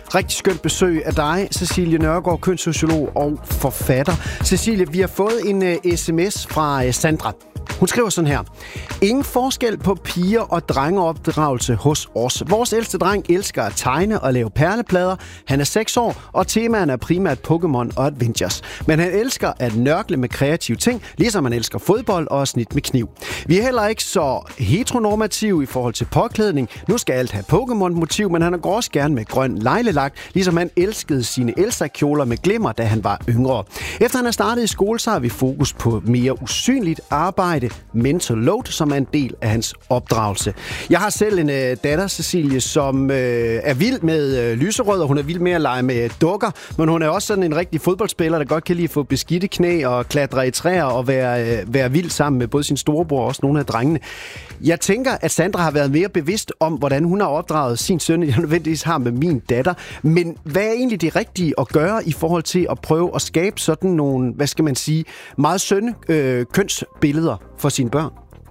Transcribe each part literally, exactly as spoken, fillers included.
Rigtig skønt besøg af dig, Cecilie Nørgaard, kønssociolog og forfatter. Cecilie, vi har fået en uh, sms fra uh, Sandra. Hun skriver sådan her. Ingen forskel på piger og drengeopdragelse hos os. Vores ældste dreng elsker at tegne og lave perleplader. Han er seks år, og temaerne er primært Pokémon og Adventures. Men han elsker at nørkle med kreative ting, ligesom han elsker fodbold og snit med kniv. Vi er heller ikke så heteronormative i forhold til påklædning. Nu skal alt have Pokémon-motiv, men han går også gerne med grøn lejlelak, ligesom han elskede sine Elsa-kjoler med glimmer, da han var yngre. Efter han er startet i skole, så har vi fokus på mere usynligt arbejde, mental load, som er en del af hans opdragelse. Jeg har selv en øh, datter, Cecilie, som øh, er vild med øh, lyserød, og hun er vild med at lege med dukker, men hun er også sådan en rigtig fodboldspiller, der godt kan lide at få beskidte knæ og klatre i træer og være, øh, være vild sammen med både sin storebror og også nogle af drengene. Jeg tænker, at Sandra har været mere bevidst om, hvordan hun har opdraget sin søn, jeg nødvendigvis har med min datter. Men hvad er egentlig det rigtige at gøre i forhold til at prøve at skabe sådan nogle, hvad skal man sige, meget sønne øh, kønsbilleder for sine børn?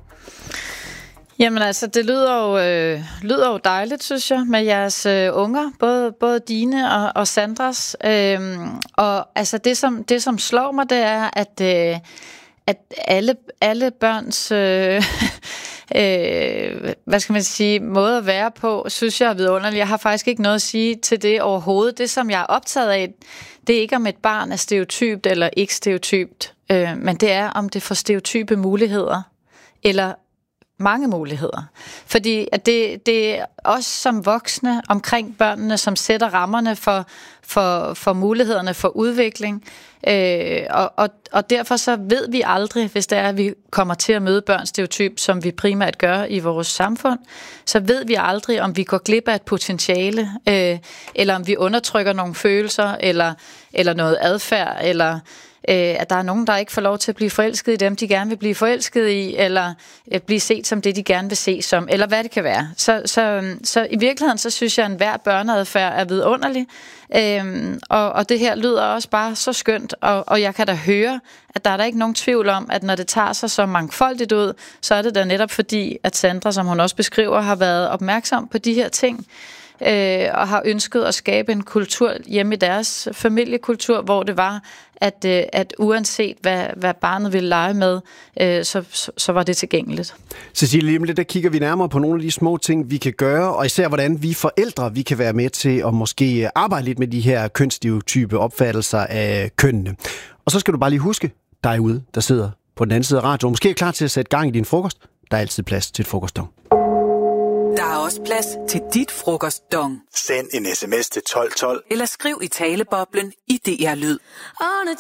Jamen altså, det lyder jo, øh, lyder jo dejligt, synes jeg, med jeres øh, unger, både, både dine og, og Sandras. Øhm, og altså, det som, det som slår mig, det er, at, øh, at alle, alle børns øh, øh, hvad skal man sige, måde at være på, synes jeg er vidunderligt. Jeg har faktisk ikke noget at sige til det overhovedet. Det, som jeg er optaget af, det er ikke, om et barn er stereotypt eller ikke stereotypt, øh, men det er, om det får stereotype muligheder, eller mange muligheder. Fordi at det, det er os som voksne omkring børnene, som sætter rammerne for, for, for mulighederne for udvikling. Øh, og, og, og derfor så ved vi aldrig, hvis det er, at vi kommer til at møde børns stereotyp, som vi primært gør i vores samfund, så ved vi aldrig, om vi går glip af et potentiale, øh, eller om vi undertrykker nogle følelser, eller, eller noget adfærd, eller at der er nogen, der ikke får lov til at blive forelsket i dem, de gerne vil blive forelsket i, eller blive set som det, de gerne vil se som, eller hvad det kan være. Så, så, så i virkeligheden, så synes jeg, at enhver børneadfærd er vidunderlig, øhm, og, og det her lyder også bare så skønt, og, og jeg kan da høre, at der er der ikke nogen tvivl om, at når det tager sig så mangfoldigt ud, så er det da netop fordi, at Sandra, som hun også beskriver, har været opmærksom på de her ting, Øh, og har ønsket at skabe en kultur hjemme i deres familiekultur, hvor det var, at, øh, at uanset hvad, hvad barnet ville lege med, øh, så, så, så var det tilgængeligt. Cecilie, lige om lidt, der kigger vi nærmere på nogle af de små ting, vi kan gøre, og især hvordan vi forældre, vi kan være med til at måske arbejde lidt med de her kønsstereotype opfattelser af kønnene. Og så skal du bare lige huske, dig ude, der sidder på den anden side af radioen, måske er klar til at sætte gang i din frokost. Der er altid plads til et frokostdong. Der er også plads til dit frokostdong. Send en sms til tolv tolv. Eller skriv i taleboblen i D R Lyd.